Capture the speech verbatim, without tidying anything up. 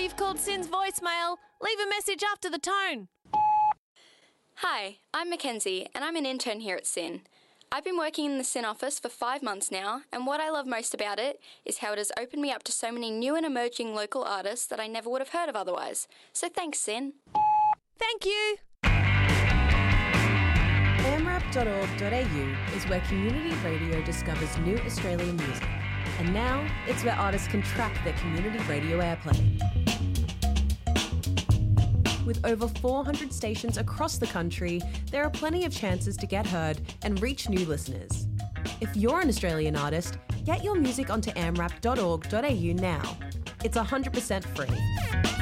you've called SYN's voicemail. Leave a message after the tone. Hi, I'm Mackenzie and I'm an intern here at SYN. I've been working in the SYN office for five months now, and what I love most about it is how it has opened me up to so many new and emerging local artists that I never would have heard of otherwise. So thanks, SYN. Thank you. A M R A P dot org dot A U is where community radio discovers new Australian music. And now, it's where artists can track their community radio airplay. With over four hundred stations across the country, there are plenty of chances to get heard and reach new listeners. If you're an Australian artist, get your music onto A M R A P dot org dot A U now. It's one hundred percent free.